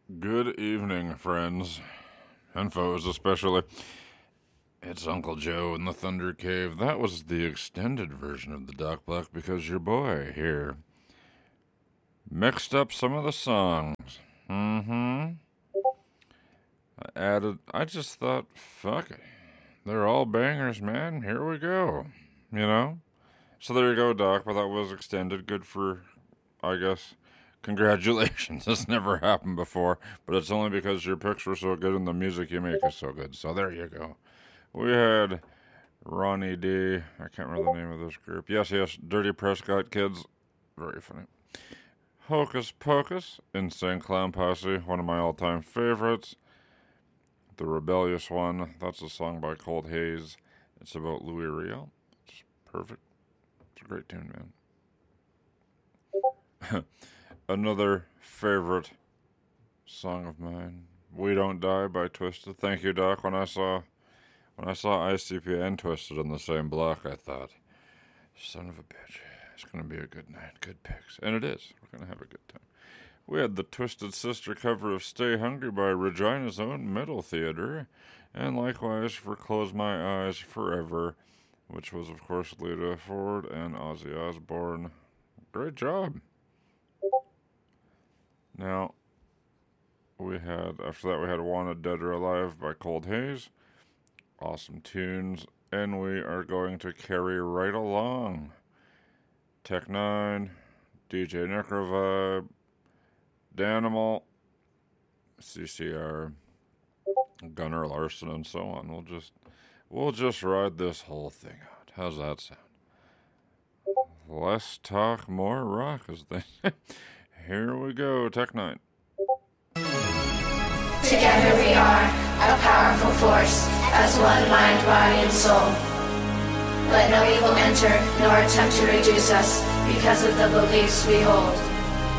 Good evening, friends, and foes especially. It's Uncle Joe in the Thunder Cave. That was the extended version of the Doc Block because your boy here mixed up some of the songs. I just thought, fuck it. They're all bangers, man. Here we go. You know? So there you go, Doc. But that was extended. Good for, I guess, congratulations. This never happened before. But it's only because your picks were so good and the music you make is so good. So there you go. We had Ronnie D. I can't remember the name of this group. Yes, Dirty Prescott Kids. Very funny. Hocus Pocus, Insane Clown Posse, one of my all-time favorites. The Rebellious One, that's a song by Cold Haze. It's about Louis Riel. It's perfect. It's a great tune, man. Another favorite song of mine, We Don't Die by Twisted. Thank you, Doc. When I saw ICP and Twisted on the same block, I thought, son of a bitch, it's going to be a good night, good picks. And it is. We're going to have a good time. We had the Twisted Sister cover of Stay Hungry by Regina's Own Metal Theater, and likewise for Close My Eyes Forever, which was, of course, Lita Ford and Ozzy Osbourne. Great job. Now, after that we had Wanted Dead or Alive by Cold Haze. Awesome tunes, and we are going to carry right along. Tech Nine, DJ Necrovibe, Danimal, CCR, Gunnar Larson, and so on. We'll just ride this whole thing out. How's that sound? Less talk, more rock, as they say. Here we go, Tech Nine. Together we are a powerful force, as one mind, body, and soul. Let no evil enter, nor attempt to reduce us, because of the beliefs we hold.